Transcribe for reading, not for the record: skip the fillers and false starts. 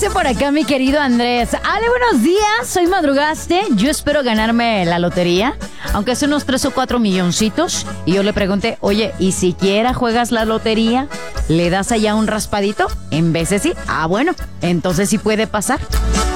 Dice por acá mi querido Andrés: Ale, buenos días, soy Madrugaste. Yo espero ganarme la lotería, aunque sea unos 3 o 4 milloncitos. Y yo le pregunté: oye, ¿y siquiera juegas la lotería? ¿Le das allá un raspadito? En veces sí. Ah, bueno, entonces sí puede pasar.